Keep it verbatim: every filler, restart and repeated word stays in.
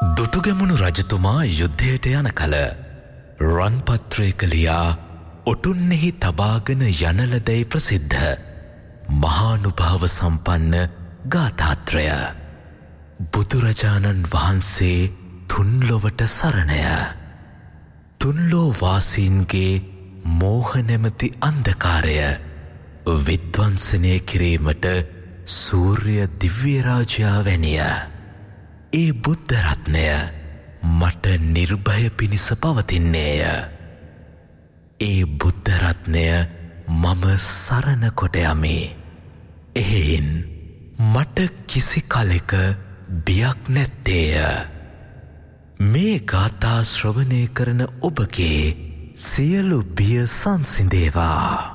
දුටුගැමුණු රජතුමා යුද්ධයට යන කල රන්පත්‍රයක ලියා ඔටුන්නෙහි තබාගෙන යනලදැයි ප්‍රසිද්ධ මහානුභාව සම්පන්න ගාථාත්‍රය. බුදුරජාණන් වහන්සේ තුන්ලොවට සරණය. තුන්ලෝ වාසීන්ගේ මෝහනැමති අන්ධකාරය විද්වංසනය කිරීමට සූර්ය දිව්‍යරාජයා වැනිය. ඒ බුද්ධරත්නය මට නිර්භය පිණිස පවතින්නේය. ඒ බුද්ධරත්නය මම සරණ කොට යමි. එහෙයින් මට කිසි කලෙක බියක් නැත්තේය. මේ ගාථා ශ්‍රවණය කරන ඔබගේ සියලු බිය සංසිඳේවා.